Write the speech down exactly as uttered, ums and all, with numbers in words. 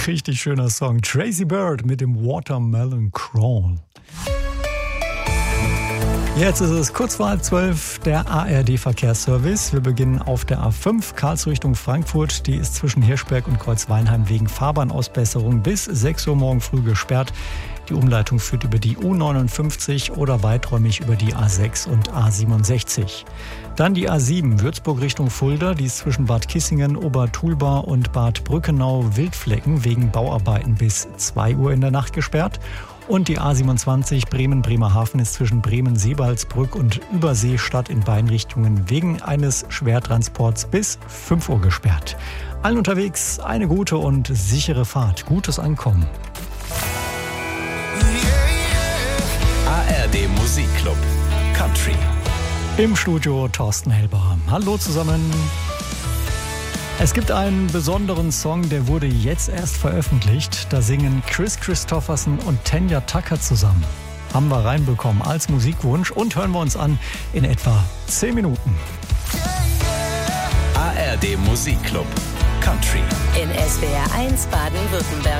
Richtig schöner Song. Tracy Bird mit dem Watermelon Crawl. Jetzt ist es kurz vor halb zwölf, der A R D-Verkehrsservice. Wir beginnen auf der A fünf, Karlsruhe Richtung Frankfurt. Die ist zwischen Hirschberg und Kreuzweinheim wegen Fahrbahnausbesserung bis sechs Uhr morgen früh gesperrt. Die Umleitung führt über die U neunundfünfzig oder weiträumig über die A sechs und A siebenundsechzig. Dann die A sieben, Würzburg Richtung Fulda. Die ist zwischen Bad Kissingen, Obertulba und Bad Brückenau-Wildflecken wegen Bauarbeiten bis zwei Uhr in der Nacht gesperrt. Und die A siebenundzwanzig Bremen-Bremerhaven ist zwischen Bremen-Seebaldsbrück und Überseestadt in beiden Richtungen wegen eines Schwertransports bis fünf Uhr gesperrt. Allen unterwegs eine gute und sichere Fahrt, gutes Ankommen. A R D Musikclub Country. Im Studio Thorsten Helber. Hallo zusammen. Es gibt einen besonderen Song, der wurde jetzt erst veröffentlicht. Da singen Kris Kristofferson und Tanya Tucker zusammen. Haben wir reinbekommen als Musikwunsch und hören wir uns an in etwa zehn Minuten. A R D Musikclub Country. In S W R eins Baden-Württemberg.